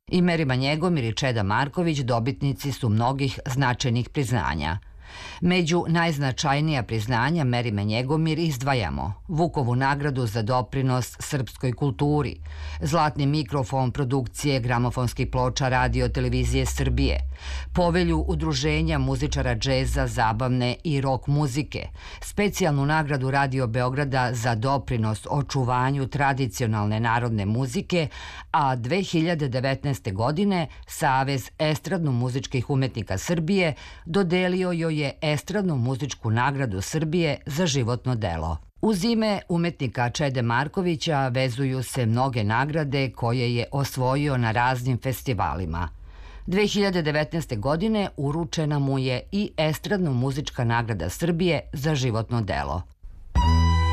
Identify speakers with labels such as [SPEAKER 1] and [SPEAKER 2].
[SPEAKER 1] I Merima Njegomir i Čeda Marković dobitnici su mnogih značajnih priznanja. Među najznačajnija priznanja Merime Njegomir izdvajamo Vukovu nagradu za doprinos srpskoj kulturi, zlatni mikrofon produkcije gramofonskih ploča Radio televizije Srbije, povelju Udruženja muzičara džeza, zabavne i rok muzike, specijalnu nagradu Radio Beograda za doprinos očuvanju tradicionalne narodne muzike, a 2019. godine Savez estradno-muzičkih umetnika Srbije dodelio joj je estradnu muzičku nagradu Srbije za životno delo. Uz ime umetnika Čede Markovića vezuju se mnoge nagrade koje je osvojio na raznim festivalima. 2019. godine uručena mu je i estradno-muzička nagrada Srbije za životno delo.